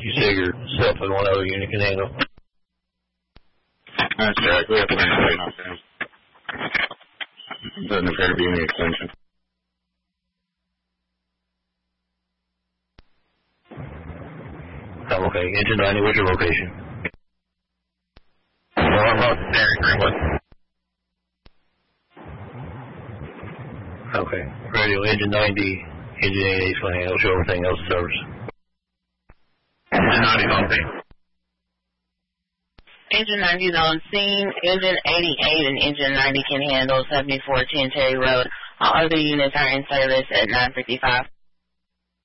You say yourself and one other unit can handle? That's correct. We have to maintain off there. Doesn't appear to be any extension. Okay, engine 90, what's your location? Well, I'm about to Greenwood. Okay, radio, engine 90, engine 88 is going to handle, show everything else in service. Engine 90 is on scene. Engine 90 is on scene. Engine 88 and engine 90 can handle 7410 Terry Road. All other units are in service at 9:55.